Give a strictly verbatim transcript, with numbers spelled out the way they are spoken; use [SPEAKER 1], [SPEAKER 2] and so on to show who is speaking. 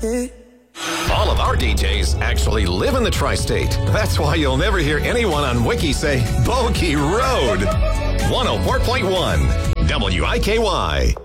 [SPEAKER 1] All of our D Js actually live in the tri-state. That's why you'll never hear anyone on Wiki say Bogey Road. one oh four point one W I K Y.